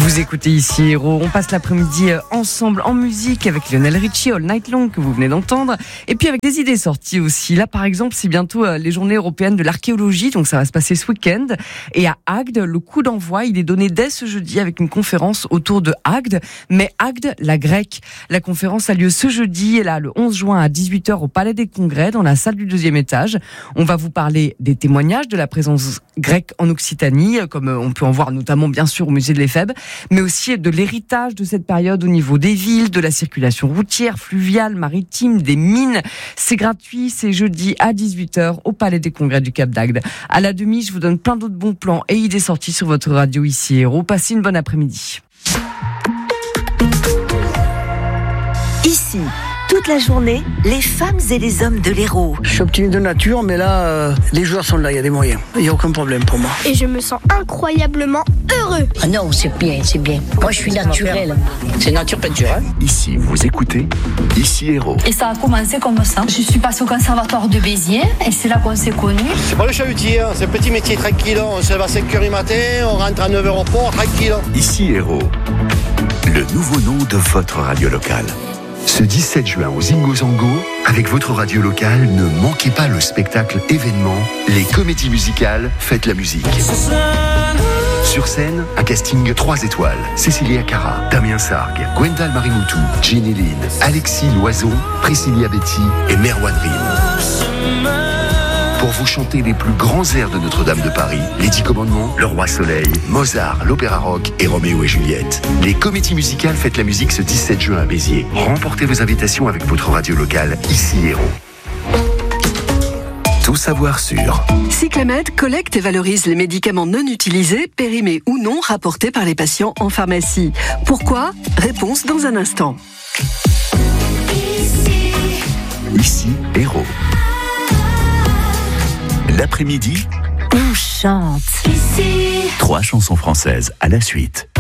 Vous écoutez ici Héros, on passe l'après-midi ensemble en musique avec Lionel Richie, All Night Long que vous venez d'entendre, et puis avec des idées sorties aussi. Là par exemple c'est bientôt les journées européennes de l'archéologie, donc ça va se passer ce week-end, et à Agde, le coup d'envoi il est donné dès ce jeudi avec une conférence autour de Agde, mais Agde la grecque. La conférence a lieu ce jeudi, et là le 11 juin à 18h au Palais des Congrès, dans la salle du 2e étage. On va vous parler des témoignages de la présence grecque en Occitanie, comme on peut en voir notamment bien sûr au musée de l'Éphèbe, mais aussi de l'héritage de cette période au niveau des villes, de la circulation routière, fluviale, maritime, des mines. C'est gratuit, c'est jeudi à 18h au Palais des Congrès du Cap d'Agde. À la demi, je vous donne plein d'autres bons plans et idées sorties sur votre radio ici Héros. Passez une bonne après-midi. Ici, toute la journée, les femmes et les hommes de l'Hérault. Je suis optimiste de nature, mais là, les joueurs sont là, il y a des moyens. Il n'y a aucun problème pour moi. Et je me sens incroyablement heureux. Ah non, c'est bien, c'est bien. Moi, je suis naturel. C'est nature peinture. Ici, vous écoutez Ici Héros. Et ça a commencé comme ça. Je suis passée au conservatoire de Béziers et c'est là qu'on s'est connus. C'est pas le chalutier, c'est un petit métier tranquille. On se lève à 5h du matin, on rentre à 9h au port, tranquille. Ici Héros, le nouveau nom de votre radio locale. Ce 17 juin au Zingo Zango, avec votre radio locale, ne manquez pas le spectacle événement Les Comédies Musicales Faites la musique. Sur scène, un casting 3 étoiles. Cécilia Cara, Damien Sargue, Gwendal Marimoutou, Jenny Lynn, Alexis Loison, Priscilla Betty et Merwan Rim. Pour vous chanter les plus grands airs de Notre-Dame de Paris, Les 10 Commandements, Le Roi Soleil, Mozart, l'Opéra Rock et Roméo et Juliette. Les Comédies Musicales Faites la musique ce 17 juin à Béziers. Remportez vos invitations avec votre radio locale, ici Héros. Tout savoir sur Cyclamed collecte et valorise les médicaments non utilisés, périmés ou non, rapportés par les patients en pharmacie. Pourquoi ? Réponse dans un instant. Ici Héros. L'après-midi, On chante. 3 chansons françaises à la suite.